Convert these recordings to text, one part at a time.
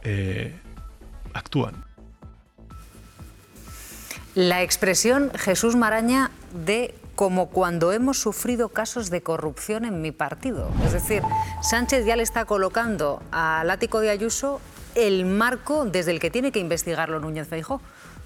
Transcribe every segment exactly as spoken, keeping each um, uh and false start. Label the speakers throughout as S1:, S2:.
S1: eh, actúan.
S2: La expresión, Jesús Maraña, de como cuando hemos sufrido casos de corrupción en mi partido. Es decir, Sánchez ya le está colocando al ático de Ayuso el marco desde el que tiene que investigarlo Núñez Feijóo.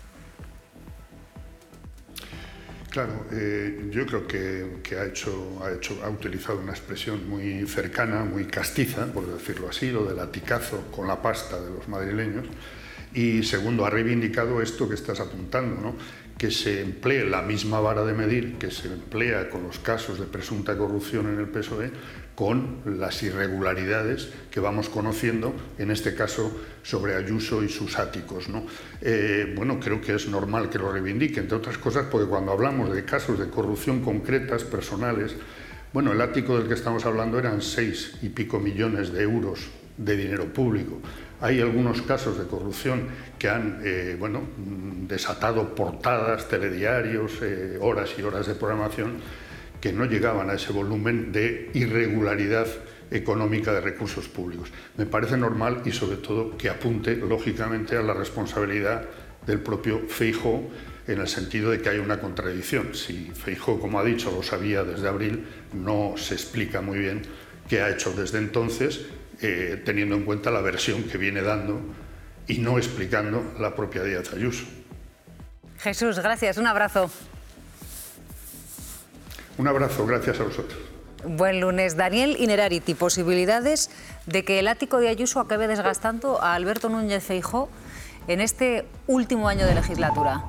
S3: Claro, eh, yo creo que, que ha, hecho, ha, hecho, ha utilizado una expresión muy cercana, muy castiza, por decirlo así, lo del aticazo con la pasta de los madrileños. Y segundo, ha reivindicado esto que estás apuntando, ¿no? Que se emplee la misma vara de medir que se emplea con los casos de presunta corrupción en el P S O E con las irregularidades que vamos conociendo, en este caso sobre Ayuso y sus áticos, ¿no? Eh, bueno, creo que es normal que lo reivindique, entre otras cosas porque cuando hablamos de casos de corrupción concretas, personales, bueno, el ático del que estamos hablando eran seis y pico millones de euros de dinero público. Hay algunos casos de corrupción que han eh, bueno, desatado portadas, telediarios, eh, horas y horas de programación que no llegaban a ese volumen de irregularidad económica de recursos públicos. Me parece normal y sobre todo que apunte lógicamente a la responsabilidad del propio Feijóo en el sentido de que hay una contradicción. Si Feijóo, como ha dicho, lo sabía desde abril, no se explica muy bien qué ha hecho desde entonces, Eh, teniendo en cuenta la versión que viene dando y no explicando la propia Díaz Ayuso.
S2: Jesús, gracias. Un abrazo.
S3: Un abrazo, gracias a vosotros.
S2: Buen lunes. Daniel Innerarity, posibilidades de que el ático de Ayuso acabe desgastando a Alberto Núñez Feijóo en este último año de legislatura.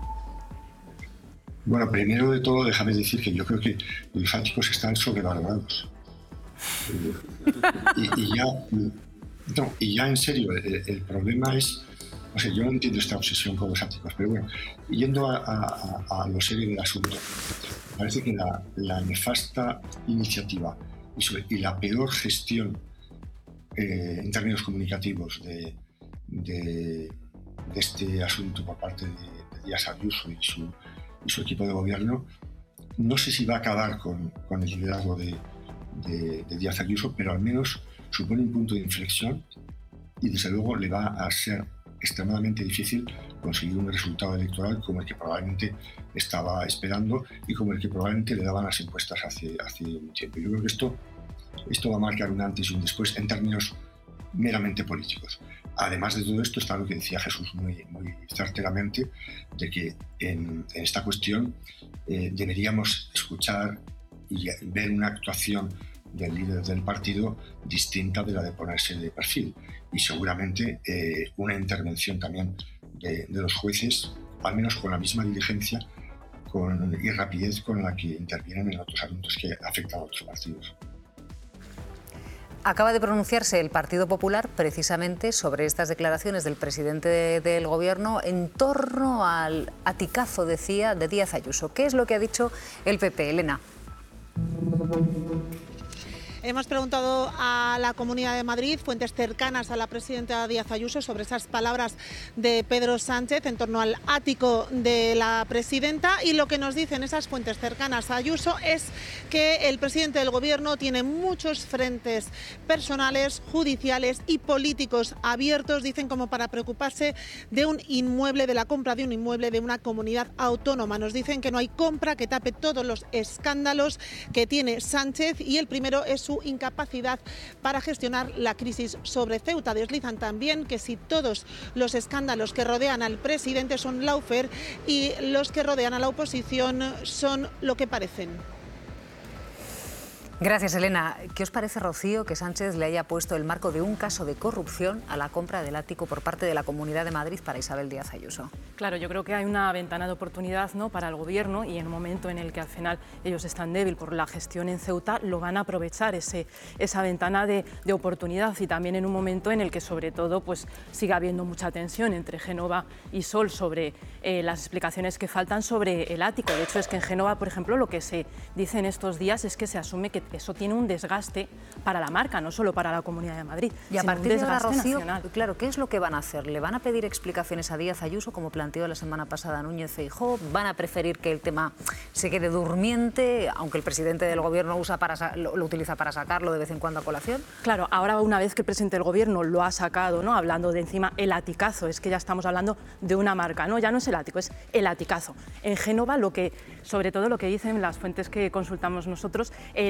S4: Bueno, primero de todo, déjame decir que yo creo que los áticos están sobrevalorados. Y, y, ya, no, y ya en serio, el, el problema es, o sea, yo no entiendo esta obsesión con los áticos, pero bueno, yendo a, a, a lo serio del asunto, parece que la, la nefasta iniciativa y, sobre, y la peor gestión eh, en términos comunicativos de, de, de este asunto por parte de, de Díaz Ayuso y su, y su equipo de gobierno, no sé si va a acabar con, con el liderazgo de De, de Díaz Ayuso, pero al menos supone un punto de inflexión y desde luego le va a ser extremadamente difícil conseguir un resultado electoral como el que probablemente estaba esperando y como el que probablemente le daban las encuestas hace, hace un tiempo. Yo creo que esto, esto va a marcar un antes y un después en términos meramente políticos. Además de todo esto está lo que decía Jesús muy, muy certeramente, de que en, en esta cuestión eh, deberíamos escuchar y ver una actuación del líder del partido distinta de la de ponerse de perfil y seguramente eh, una intervención también de, de los jueces, al menos con la misma diligencia con, y rapidez con la que intervienen en otros asuntos que afectan a otros partidos.
S2: Acaba de pronunciarse el Partido Popular precisamente sobre estas declaraciones del presidente de, del Gobierno en torno al aticazo, decía, de Díaz Ayuso. ¿Qué es lo que ha dicho el P P, Elena?
S5: Hemos preguntado a la Comunidad de Madrid, fuentes cercanas a la presidenta Díaz Ayuso, sobre esas palabras de Pedro Sánchez en torno al ático de la presidenta, y lo que nos dicen esas fuentes cercanas a Ayuso es que el presidente del Gobierno tiene muchos frentes personales, judiciales y políticos abiertos, dicen, como para preocuparse de un inmueble, de la compra de un inmueble de una comunidad autónoma. Nos dicen que no hay compra que tape todos los escándalos que tiene Sánchez, y el primero es su incapacidad para gestionar la crisis sobre Ceuta. Deslizan también que si todos los escándalos que rodean al presidente son lawfare y los que rodean a la oposición son lo que parecen.
S2: Gracias, Elena. ¿Qué os parece, Rocío, que Sánchez le haya puesto el marco de un caso de corrupción a la compra del ático por parte de la Comunidad de Madrid para Isabel Díaz Ayuso?
S6: Claro, yo creo que hay una ventana de oportunidad, ¿no?, para el Gobierno, y en un momento en el que al final ellos están débil por la gestión en Ceuta, lo van a aprovechar ese, esa ventana de, de oportunidad, y también en un momento en el que sobre todo pues siga habiendo mucha tensión entre Génova y Sol sobre eh, las explicaciones que faltan sobre el ático. De hecho, es que en Génova, por ejemplo, lo que se dice en estos días es que se asume que Sánchez, eso tiene un desgaste para la marca, no solo para la Comunidad de Madrid,
S2: y a
S6: sino
S2: partir
S6: un
S2: de ahora,
S6: desgaste
S2: Rocío,
S6: nacional.
S2: claro, ¿qué es lo que van a hacer? ¿Le van a pedir explicaciones a Díaz Ayuso, como planteó la semana pasada Núñez Feijóo? ¿Van a preferir que el tema se quede durmiente, aunque el presidente del Gobierno usa para, lo, lo utiliza para sacarlo de vez en cuando a colación?
S6: Claro, ahora una vez que el presidente del Gobierno lo ha sacado, ¿no? Hablando de encima el aticazo, es que ya estamos hablando de una marca, ¿no? Ya no es el ático, es el aticazo. En Génova, lo que, sobre todo lo que dicen las fuentes que consultamos nosotros, el